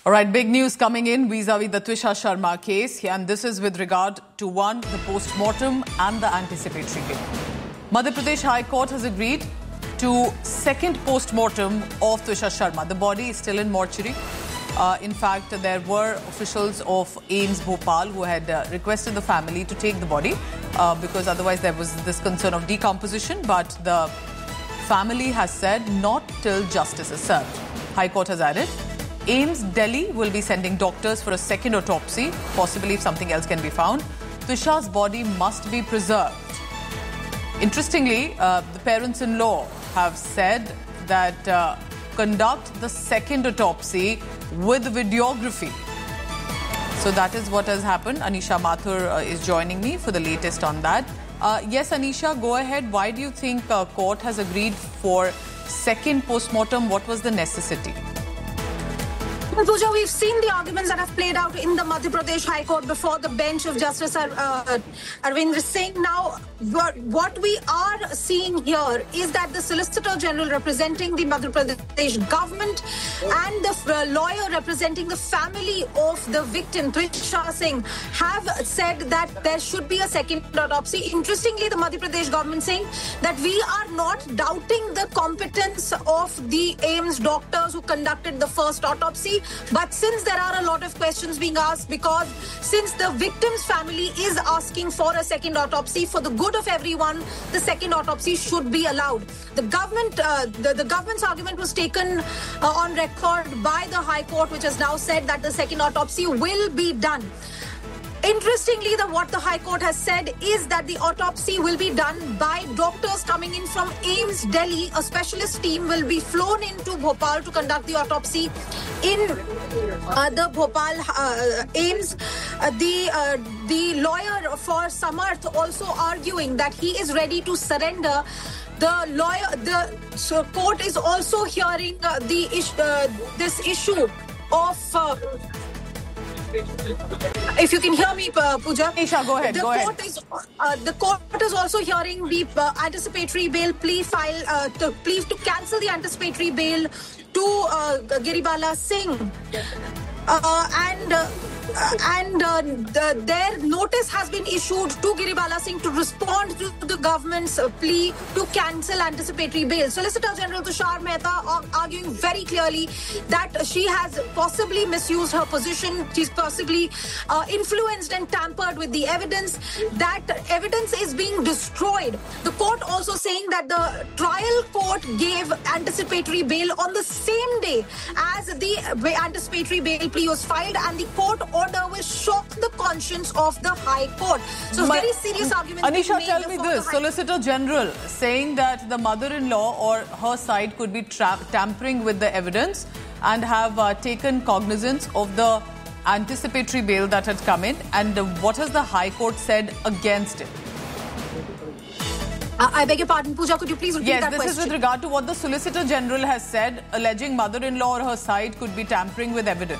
All right, big news coming in vis-a-vis the Twisha Sharma case, and this is with regard to one, the post-mortem and the anticipatory bail. Madhya Pradesh High Court has agreed to second post-mortem of Twisha Sharma. The body is still in mortuary. In fact, there were officials of AIIMS Bhopal who had requested the family to take the body because otherwise there was this concern of decomposition, but the family has said not till justice is served. High Court has added AIIMS Delhi will be sending doctors for a second autopsy, possibly if something else can be found. Twisha's body must be preserved. Interestingly, the parents-in-law have said that conduct the second autopsy with videography. So that is what has happened. Anisha Mathur is joining me for the latest on that. Yes, Anisha, go ahead. Why do you think court has agreed for second post-mortem? What was the necessity? Well, Pooja, we've seen the arguments that have played out in the Madhya Pradesh High Court before the bench of Justice Arvind Singh. Now, what we are seeing here is that the Solicitor General representing the Madhya Pradesh government and the lawyer representing the family of the victim, Twisha Singh, have said that there should be a second autopsy. Interestingly, the Madhya Pradesh government saying that we are not doubting the competence of the AIIMS doctors who conducted the first autopsy. But since there are a lot of questions being asked, because since the victim's family is asking for a second autopsy, for the good of everyone, the second autopsy should be allowed. The government, the government's argument was taken on record by the High Court, which has now said that the second autopsy will be done. Interestingly, what the High Court has said is that the autopsy will be done by doctors coming in from AIIMS Delhi. A specialist team will be flown into Bhopal to conduct the autopsy in the Bhopal AIIMS. The lawyer for Samarth also arguing that he is ready to surrender. The court is also hearing this issue of. If you can hear me, Pooja. Isha, go ahead. The court is also hearing the anticipatory bail plea file to cancel the anticipatory bail to Giribala Singh. Their notice has been issued to Giribala Singh to respond to the government's plea to cancel anticipatory bail. Solicitor General Tushar Mehta arguing very clearly that she has possibly misused her position. She's possibly influenced and tampered with the evidence. That evidence is being destroyed. The court also saying that the trial court gave anticipatory bail on the same day as the anticipatory bail plea was filed, and the court order will shock the conscience of the High Court. So very serious arguments. Anisha, tell me this. Solicitor General saying that the mother-in-law or her side could be tampering with the evidence and have taken cognizance of the anticipatory bail that had come in. And what has the High Court said against it? I beg your pardon, Pooja, could you please repeat that question? Yes, this is with regard to what the Solicitor General has said, alleging mother-in-law or her side could be tampering with evidence.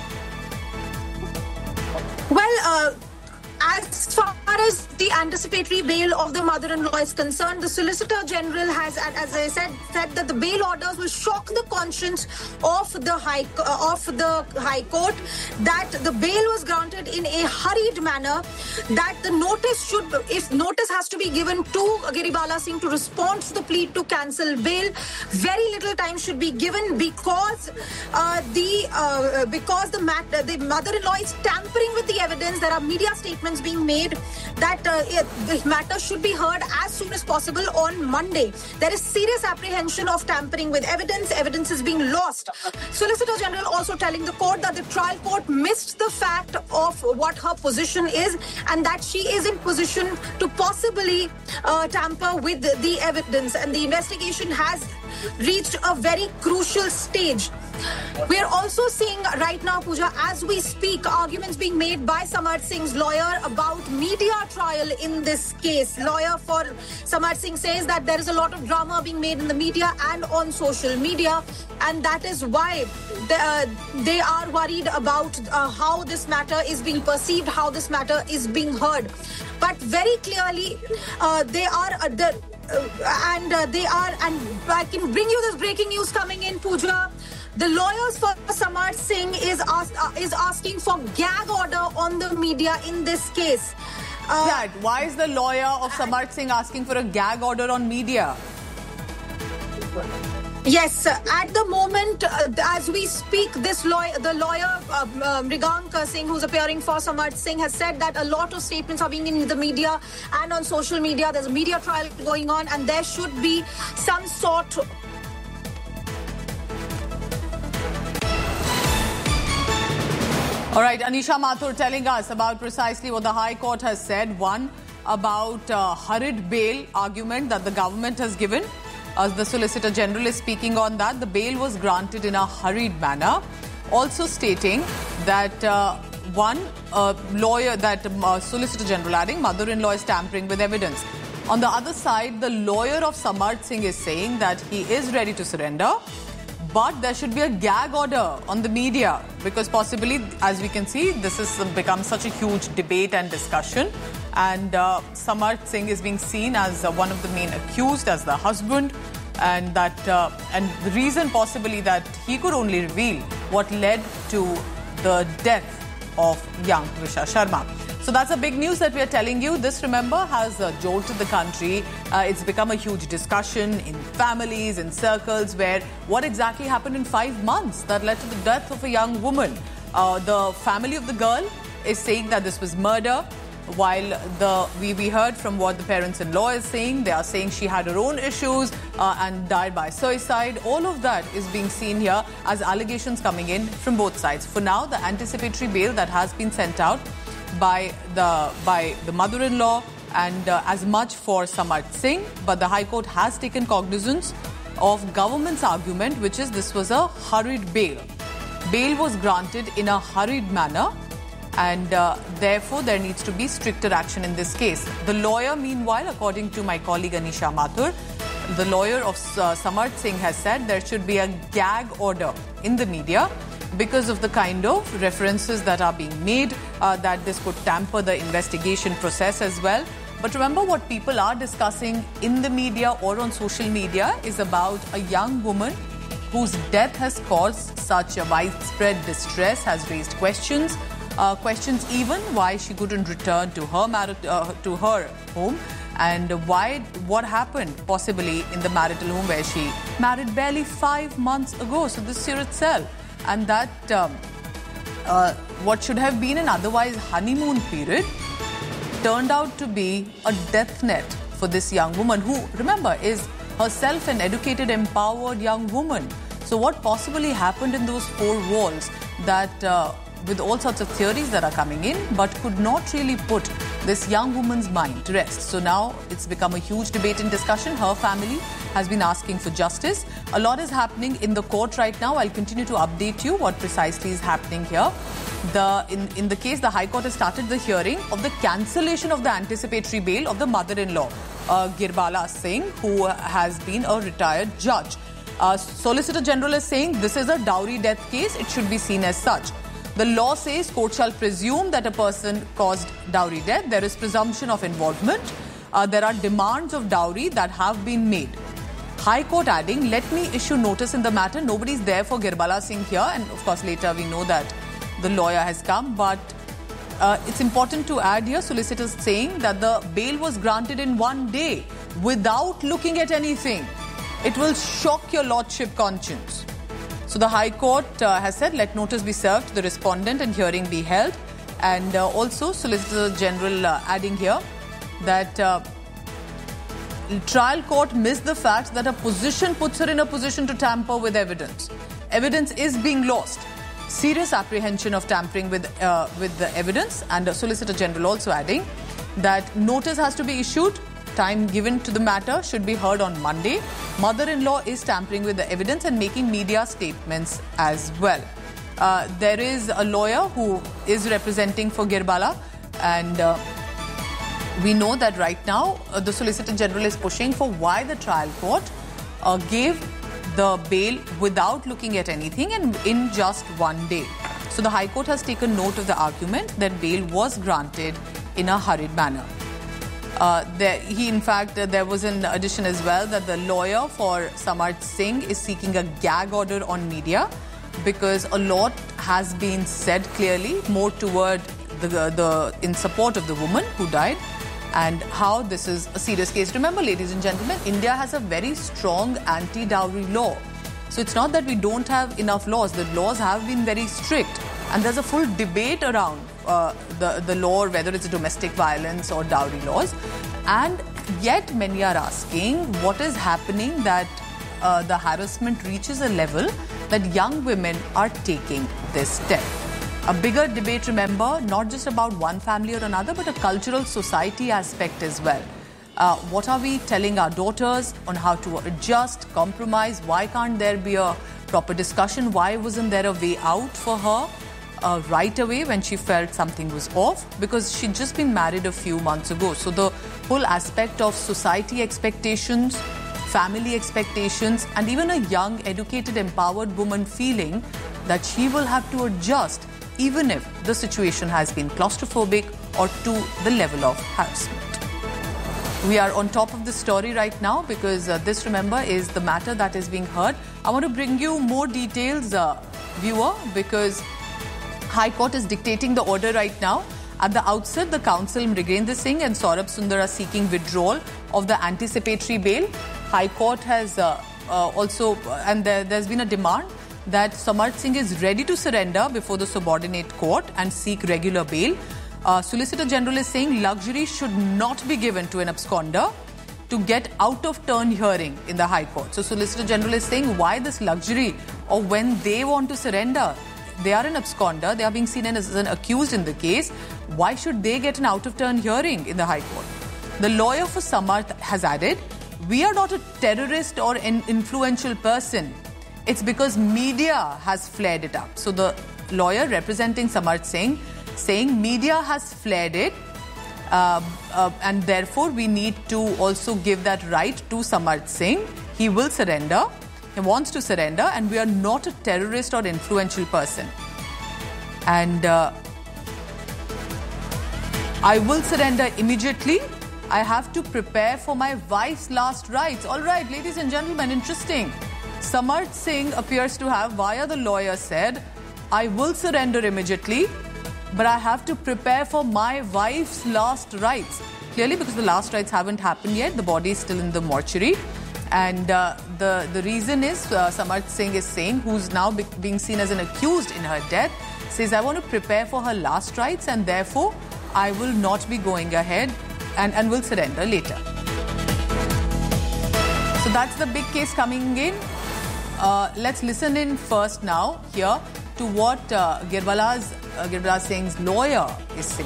Well, as far as the anticipatory bail of the mother-in-law is concerned, the Solicitor General has, as I said that the bail orders will shock the conscience of the High Court, that the bail was granted in a hurried manner, that the notice if notice has to be given to Giribala Singh to respond to the plea to cancel bail, very little time should be given because the mother-in-law is tampering with the evidence. There are media statements being made that the matter should be heard as soon as possible on Monday. There is serious apprehension of tampering with evidence. Evidence is being lost. Solicitor General also telling the court that the trial court missed the fact of what her position is and that she is in position to possibly tamper with the evidence, and the investigation has reached a very crucial stage. We are also seeing right now, Pooja, as we speak, arguments being made by Samarth Singh's lawyer about media trial in this case. Lawyer for Samarth Singh says that there is a lot of drama being made in the media and on social media, and that is why they are worried about how this matter is being perceived, how this matter is being heard. But very clearly, they are and I can bring you this breaking news coming in, Pooja. The lawyers for Samarth Singh is asking for gag order on the media in this case. Why is the lawyer of Samarth Singh asking for a gag order on media? Yes, at the moment, as we speak, the lawyer Mrigank Singh, who's appearing for Samarth Singh, has said that a lot of statements are being in the media and on social media. There's a media trial going on, and there should be some sort. All right, Anisha Mathur telling us about precisely what the High Court has said. One, about hurried bail argument that the government has given. The Solicitor General is speaking on that. The bail was granted in a hurried manner. Also stating that Solicitor General adding mother-in-law is tampering with evidence. On the other side, the lawyer of Samarth Singh is saying that he is ready to surrender, but there should be a gag order on the media because possibly, as we can see, this has become such a huge debate and discussion. And Samarth Singh is being seen as one of the main accused, as the husband, and the reason possibly that he could only reveal what led to the death of young Trisha Sharma. So that's a big news that we are telling you. This, remember, has jolted the country. It's become a huge discussion in families, in circles, where what exactly happened in 5 months that led to the death of a young woman. The family of the girl is saying that this was murder, while we heard from what the parents-in-law is saying. They are saying she had her own issues and died by suicide. All of that is being seen here as allegations coming in from both sides. For now, the anticipatory bail that has been sent out by the mother-in-law and as much for Samarth Singh, but the High Court has taken cognizance of government's argument, which is this was a hurried bail. Bail was granted in a hurried manner, and therefore there needs to be stricter action in this case. The lawyer, meanwhile, according to my colleague Anisha Mathur, the lawyer of Samarth Singh has said there should be a gag order in the media because of the kind of references that are being made, that this could tamper the investigation process as well. But remember, what people are discussing in the media or on social media is about a young woman whose death has caused such a widespread distress, has raised questions. Questions even why she couldn't return to her home, and what happened possibly in the marital home where she married barely 5 months ago. So this year itself, and that what should have been an otherwise honeymoon period turned out to be a death net for this young woman, who, remember, is herself an educated, empowered young woman. So what possibly happened in those 4 walls that with all sorts of theories that are coming in, but could not really put this young woman's mind to rest. So now it's become a huge debate and discussion. Her family has been asking for justice. A lot is happening in the court right now. I'll continue to update you what precisely is happening here. In the case, the High Court has started the hearing of the cancellation of the anticipatory bail of the mother-in-law, Girbala Singh, who has been a retired judge. Solicitor General is saying this is a dowry death case. It should be seen as such. The law says court shall presume that a person caused dowry death. There is presumption of involvement. There are demands of dowry that have been made. High Court adding, let me issue notice in the matter. Nobody's there for Girbala Singh here. And of course, later we know that the lawyer has come. But it's important to add here, solicitors saying that the bail was granted in 1 day without looking at anything. It will shock your lordship conscience. So the High Court has said, let notice be served to the respondent and hearing be held. And also, Solicitor General adding here that trial court missed the fact that a position puts her in a position to tamper with evidence. Evidence is being lost. Serious apprehension of tampering with the evidence. And Solicitor General also adding that notice has to be issued. Time given to the matter should be heard on Monday. Mother-in-law is tampering with the evidence and making media statements as well. There is a lawyer who is representing for Girbala, and we know that right now the Solicitor General is pushing for why the trial court gave the bail without looking at anything and in just 1 day. So the High Court has taken note of the argument that bail was granted in a hurried manner. There was an addition as well that the lawyer for Samarth Singh is seeking a gag order on media. because a lot has been said clearly, more toward in support of the woman who died, and how this is a serious case. Remember, ladies and gentlemen, India has a very strong anti-dowry law. So it's not that we don't have enough laws. The laws have been very strict, and there's a full debate around the law, whether it's domestic violence or dowry laws. And yet many are asking, what is happening that the harassment reaches a level that young women are taking this step? A bigger debate, remember, not just about one family or another, but a cultural society aspect as well. What are we telling our daughters on how to adjust, compromise? Why can't there be a proper discussion? Why wasn't there a way out for her right away when she felt something was off? Because she'd just been married a few months ago. So the whole aspect of society expectations, family expectations, and even a young, educated, empowered woman feeling that she will have to adjust even if the situation has been claustrophobic or to the level of harassment. We are on top of the story right now because this, remember, is the matter that is being heard. I want to bring you more details, viewer, because High Court is dictating the order right now. At the outset, the counsel Mrigendra Singh and Saurabh Sundar are seeking withdrawal of the anticipatory bail. High Court has also, and there's been a demand that Samarth Singh is ready to surrender before the subordinate court and seek regular bail. Solicitor General is saying luxury should not be given to an absconder to get out-of-turn hearing in the High Court. So Solicitor General is saying, why this luxury? Or when they want to surrender, they are an absconder, they are being seen as an accused in the case, why should they get an out-of-turn hearing in the High Court? The lawyer for Samarth has added, we are not a terrorist or an influential person. It's because media has flared it up. So the lawyer representing Samarth Singh saying media has flared it and therefore we need to also give that right to Samarth Singh. He will surrender. He wants to surrender, and we are not a terrorist or influential person. And I will surrender immediately. I have to prepare for my wife's last rites. All right, ladies and gentlemen, interesting. Samarth Singh appears to have, via the lawyer, said, I will surrender immediately, but I have to prepare for my wife's last rites. Clearly, because the last rites haven't happened yet, the body is still in the mortuary. And the reason is, Samarth Singh is saying, who's now being seen as an accused in her death, says, I want to prepare for her last rites and therefore I will not be going ahead and will surrender later. So that's the big case coming in. Let's listen in first now here to what Girbala Singh's lawyer is saying.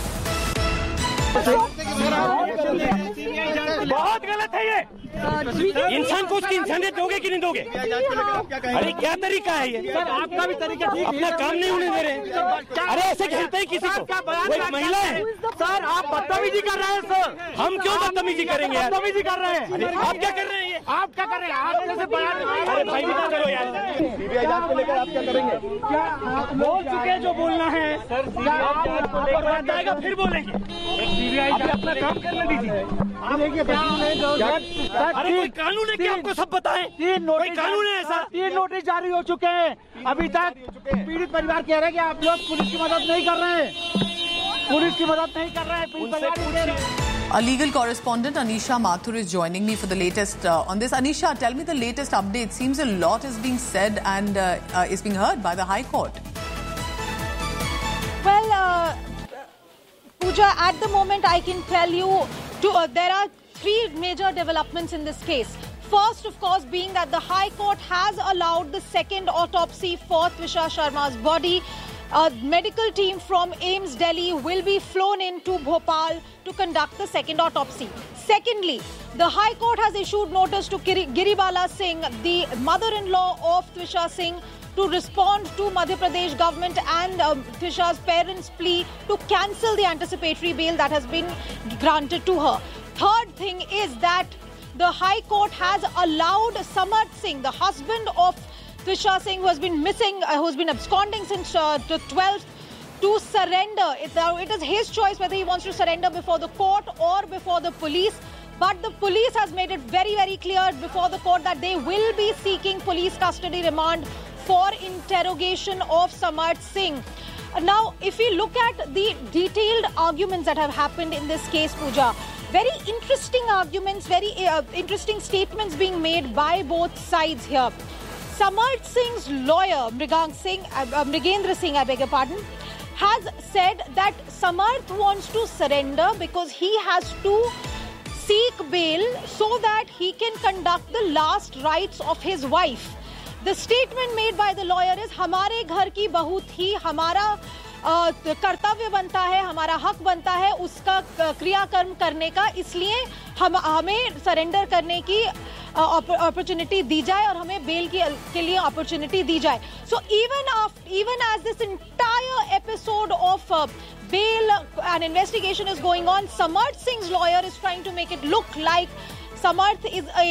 बहुत गलत है ये। इंसान को उसकी इंसानियत दोगे कि नहीं दोगे? अरे क्या तरीका है ये? सर आपका भी तरीका ठीक है। अपना काम नहीं होने दे रहे। अरे ऐसे घेरते ही किसी को? वो एक महिला है। सर आप बदतमीजी कर रहे हैं सर। हम क्यों बदतमीजी करेंगे? बदतमीजी कर रहे हैं। आप क्या कर रहे हैं? आप क्या कर रहे हैं? आप जैसे बयान। अरे भाई बिता करो यार। सीबीआई जांच को लेकर आप क्या करेंगे? क्या बोल चुके जो बोलना है? सर सीबीआई जाएगा फिर बोलेंगे। सीबीआई अपना काम करने दीजिए। अरे कोई कानून है कि आपको सब बताएं? कोई कानून है ऐसा? 3 नोटिस जारी हो चुके हैं। अभी तक पीड़ित परिवार कह रहे हैं कि आप लोग पुलिस की मदद नहीं कर रहे हैं। पुलिस की मदद नहीं कर रहे हैं। A legal correspondent, Anisha Mathur, is joining me for the latest on this. Anisha, tell me the latest update. Seems a lot is being said and is being heard by the High Court. Well, Pooja, at the moment I can tell you there are 3 major developments in this case. First, of course, being that the High Court has allowed the second autopsy for Trisha Sharma's body. A medical team from AIIMS Delhi will be flown into Bhopal to conduct the second autopsy. Secondly, the High Court has issued notice to Giribala Singh, the mother-in-law of Trisha Singh, to respond to Madhya Pradesh government and Trisha's parents' plea to cancel the anticipatory bail that has been granted to her. Third thing is that the High Court has allowed Samarth Singh, the husband of Trisha Singh, who has been missing, who's been absconding since the 12th, to surrender. It is his choice whether he wants to surrender before the court or before the police. But the police has made it very, very clear before the court that they will be seeking police custody remand for interrogation of Samarth Singh. Now, if we look at the detailed arguments that have happened in this case, Pooja, very interesting arguments, very interesting statements being made by both sides here. Samarth Singh's lawyer, Mrigendra Singh, I beg your pardon, has said that Samarth wants to surrender because he has to seek bail so that he can conduct the last rites of his wife. The statement made by the lawyer is, हमारे घर की बहू थी, हमारा कर्तव्य बनता है, हमारा हक बनता है उसका क्रियाकर्म करने का, इसलिए हमें सरेंडर करने की अपॉर्चुनिटी दी जाए और हमें बेल के लिए अपॉर्चुनिटी दी जाए. So even as this entire episode of bail and investigation is going on, Samarth Singh's lawyer is trying to make it look like Samarth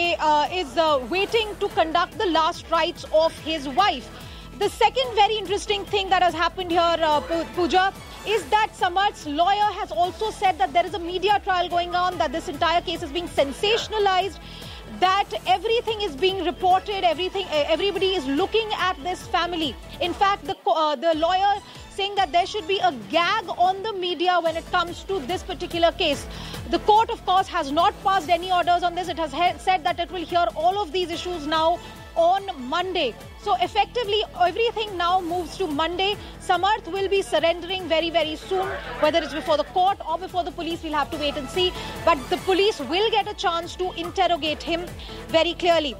is waiting to conduct the last rites of his wife. The second very interesting thing that has happened here, Pooja, is that Samarth's lawyer has also said that there is a media trial going on, that this entire case is being sensationalized, that everything is being reported, everybody is looking at this family. In fact, the lawyer saying that there should be a gag on the media when it comes to this particular case. The court, of course, has not passed any orders on this. It has said that it will hear all of these issues now on Monday. So effectively, everything now moves to Monday. Samarth will be surrendering very, very soon. Whether it's before the court or before the police, we'll have to wait and see. But the police will get a chance to interrogate him very clearly.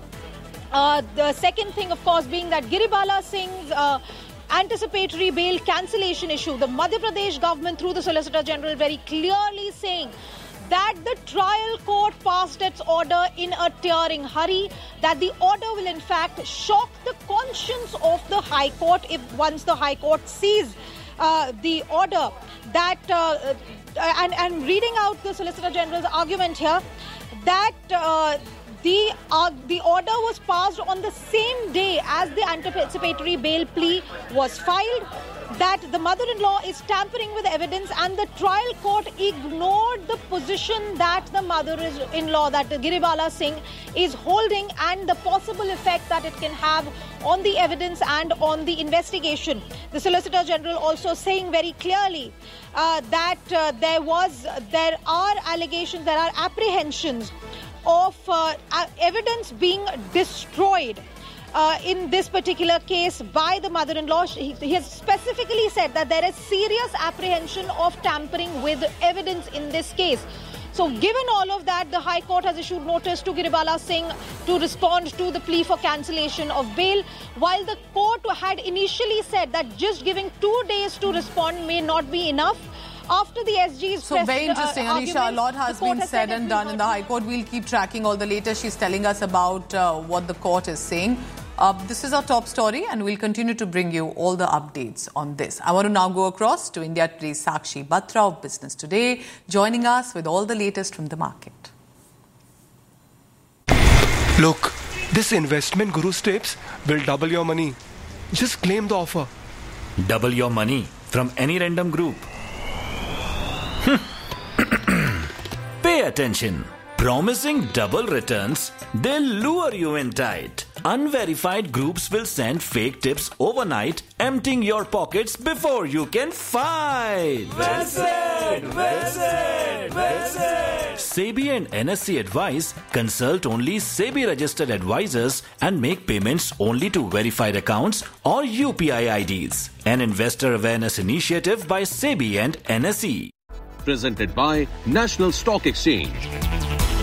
The second thing, of course, being that Giribala Singh's anticipatory bail cancellation issue. The Madhya Pradesh government, through the Solicitor General, very clearly saying that the trial court passed its order in a tearing hurry, that the order will in fact shock the conscience of the High Court once the High Court sees the order. That and reading out the Solicitor General's argument here, that the order was passed on the same day as the anticipatory bail plea was filed, that the mother-in-law is tampering with evidence, and the trial court ignored the position that the mother-in-law, that Giribala Singh, is holding, and the possible effect that it can have on the evidence and on the investigation. The Solicitor General also saying very clearly that there are allegations, there are apprehensions of evidence being destroyed in this particular case by the mother-in-law. He has specifically said that there is serious apprehension of tampering with evidence in this case. So given all of that, the High Court has issued notice to Giribala Singh to respond to the plea for cancellation of bail, while the court had initially said that just giving 2 days to respond may not be enough. After the SG's so very interesting, Anisha. A lot has been said and done in the High Court. We'll keep tracking all the latest. She's telling us about what the court is saying. This is our top story, and we'll continue to bring you all the updates on this. I want to now go across to India Today's Sakshi Batra of Business Today, joining us with all the latest from the market. Look, this investment guru tips will double your money. Just claim the offer. Double your money from any random group. Pay attention. Promising double returns, they'll lure you in tight. Unverified groups will send fake tips overnight, emptying your pockets before you can fight. Visit! SEBI and NSE advise, consult only SEBI registered advisors and make payments only to verified accounts or UPI IDs. An investor awareness initiative by SEBI and NSE. Presented by National Stock Exchange.